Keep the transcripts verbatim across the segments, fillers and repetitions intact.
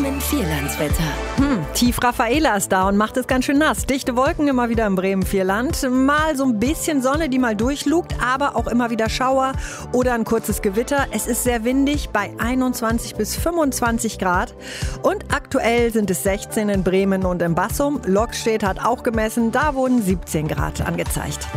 Bremen Vierlandswetter. Hm, Tief Raffaela ist da und macht es ganz schön nass. Dichte Wolken immer wieder im Bremen Vierland. Mal so ein bisschen Sonne, die mal durchlugt, aber auch immer wieder Schauer oder ein kurzes Gewitter. Es ist sehr windig bei einundzwanzig bis fünfundzwanzig Grad. Und aktuell sind es sechzehn in Bremen und im Bassum. Lokstedt hat auch gemessen, da wurden siebzehn Grad angezeigt.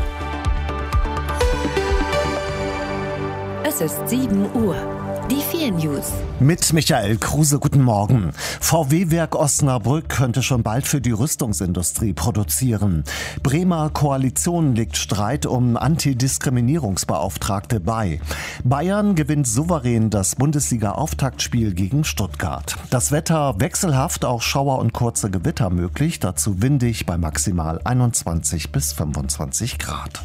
Es ist sieben Uhr. Die vier News. Mit Michael Kruse, guten Morgen. V W-Werk Osnabrück könnte schon bald für die Rüstungsindustrie produzieren. Bremer Koalition legt Streit um Antidiskriminierungsbeauftragte bei. Bayern gewinnt souverän das Bundesliga-Auftaktspiel gegen Stuttgart. Das Wetter wechselhaft, auch Schauer und kurze Gewitter möglich. Dazu windig bei maximal einundzwanzig bis fünfundzwanzig Grad.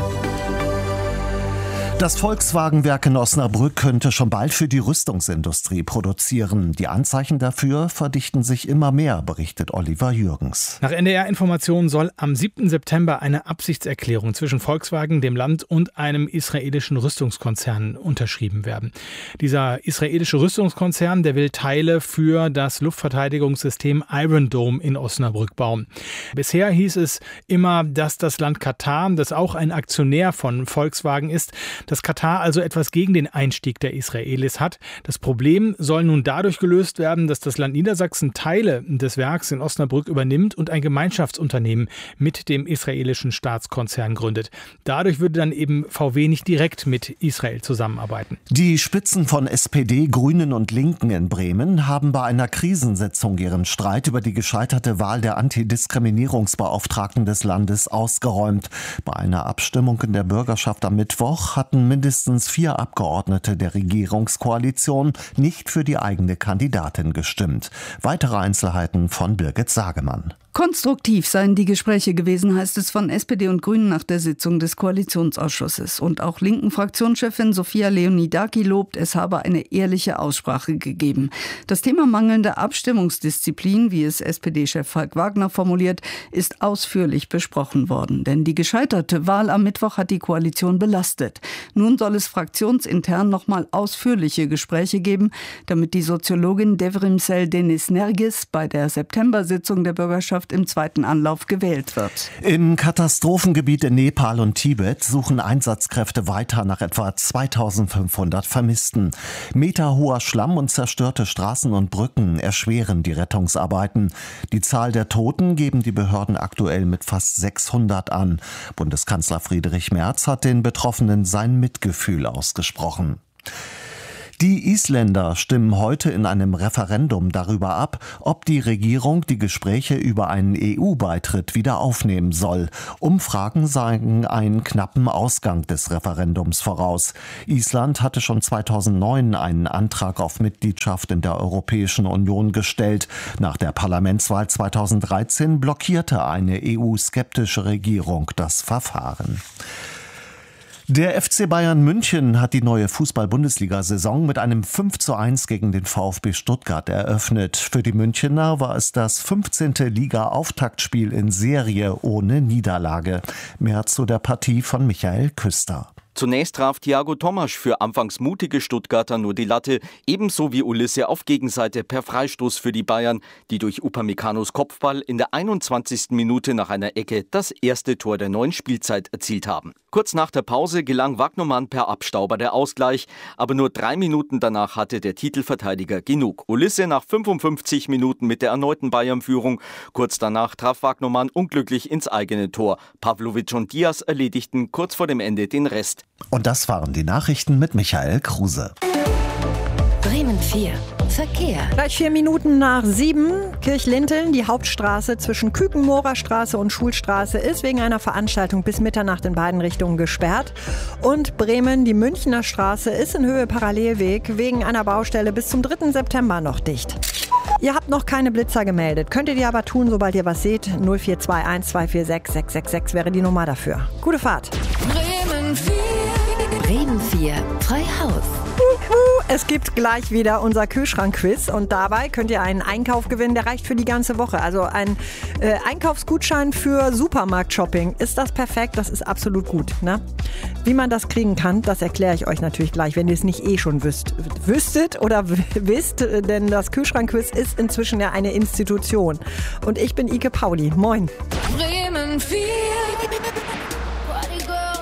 Das Volkswagen-Werk in Osnabrück könnte schon bald für die Rüstungsindustrie produzieren. Die Anzeichen dafür verdichten sich immer mehr, berichtet Oliver Jürgens. Nach N D R-Informationen soll am siebten September eine Absichtserklärung zwischen Volkswagen, dem Land und einem israelischen Rüstungskonzern unterschrieben werden. Dieser israelische Rüstungskonzern, der will Teile für das Luftverteidigungssystem Iron Dome in Osnabrück bauen. Bisher hieß es immer, dass das Land Katar, das auch ein Aktionär von Volkswagen ist, dass Katar also etwas gegen den Einstieg der Israelis hat. Das Problem soll nun dadurch gelöst werden, dass das Land Niedersachsen Teile des Werks in Osnabrück übernimmt und ein Gemeinschaftsunternehmen mit dem israelischen Staatskonzern gründet. Dadurch würde dann eben V W nicht direkt mit Israel zusammenarbeiten. Die Spitzen von S P D, Grünen und Linken in Bremen haben bei einer Krisensitzung ihren Streit über die gescheiterte Wahl der Antidiskriminierungsbeauftragten des Landes ausgeräumt. Bei einer Abstimmung in der Bürgerschaft am Mittwoch hatten mindestens vier Abgeordnete der Regierungskoalition nicht für die eigene Kandidatin gestimmt. Weitere Einzelheiten von Birgit Sagemann. Konstruktiv seien die Gespräche gewesen, heißt es von S P D und Grünen nach der Sitzung des Koalitionsausschusses. Und auch linken Fraktionschefin Sophia Leonidaki lobt, es habe eine ehrliche Aussprache gegeben. Das Thema mangelnde Abstimmungsdisziplin, wie es S P D-Chef Falk Wagner formuliert, ist ausführlich besprochen worden. Denn die gescheiterte Wahl am Mittwoch hat die Koalition belastet. Nun soll es fraktionsintern nochmal ausführliche Gespräche geben, damit die Soziologin Devrimsel Deniz-Nergis bei der September-Sitzung der Bürgerschaft im zweiten Anlauf gewählt wird. Im Katastrophengebiet in Nepal und Tibet suchen Einsatzkräfte weiter nach etwa zweitausendfünfhundert Vermissten. Meterhoher Schlamm und zerstörte Straßen und Brücken erschweren die Rettungsarbeiten. Die Zahl der Toten geben die Behörden aktuell mit fast sechshundert an. Bundeskanzler Friedrich Merz hat den Betroffenen sein Mitgefühl ausgesprochen. Die Isländer stimmen heute in einem Referendum darüber ab, ob die Regierung die Gespräche über einen E U-Beitritt wieder aufnehmen soll. Umfragen sagen einen knappen Ausgang des Referendums voraus. Island hatte schon zweitausendneun einen Antrag auf Mitgliedschaft in der Europäischen Union gestellt. Nach der Parlamentswahl zweitausenddreizehn blockierte eine E U-skeptische Regierung das Verfahren. Der F C Bayern München hat die neue Fußball-Bundesliga-Saison mit einem fünf zu eins gegen den VfB Stuttgart eröffnet. Für die Münchner war es das fünfzehnte Liga-Auftaktspiel in Serie ohne Niederlage. Mehr zu der Partie von Michael Küster. Zunächst traf Thiago Tomasch für anfangs mutige Stuttgarter nur die Latte, ebenso wie Ulisse auf Gegenseite per Freistoß für die Bayern, die durch Upamecano's Kopfball in der einundzwanzigsten Minute nach einer Ecke das erste Tor der neuen Spielzeit erzielt haben. Kurz nach der Pause gelang Wagnermann per Abstauber der Ausgleich, aber nur drei Minuten danach hatte der Titelverteidiger genug. Ulisse nach fünfundfünfzig Minuten mit der erneuten Bayern-Führung. Kurz danach traf Wagnermann unglücklich ins eigene Tor. Pavlovic und Diaz erledigten kurz vor dem Ende den Rest. Und das waren die Nachrichten mit Michael Kruse. Bremen vier. Verkehr. Gleich vier Minuten nach sieben. Kirchlinteln, die Hauptstraße zwischen Kükenmoorer Straße und Schulstraße, ist wegen einer Veranstaltung bis Mitternacht in beiden Richtungen gesperrt. Und Bremen, die Münchner Straße, ist in Höhe Parallelweg wegen einer Baustelle bis zum dritten September noch dicht. Ihr habt noch keine Blitzer gemeldet. Könntet ihr aber tun, sobald ihr was seht. null vier zwei eins zwei vier sechs sechs sechs sechs wäre die Nummer dafür. Gute Fahrt. Bremen vier. Bremen vier. Frei Haus. Uh, uh. Es gibt gleich wieder unser Kühlschrank-Quiz und dabei könnt ihr einen Einkauf gewinnen, der reicht für die ganze Woche. Also ein äh, Einkaufsgutschein für Supermarkt-Shopping. Ist das perfekt? Das ist absolut gut. Ne? Wie man das kriegen kann, das erkläre ich euch natürlich gleich, wenn ihr es nicht eh schon wüsst, wüsstet oder w- wisst. Denn das Kühlschrank-Quiz ist inzwischen ja eine Institution. Und ich bin Ike Pauli. Moin. Bremen vier.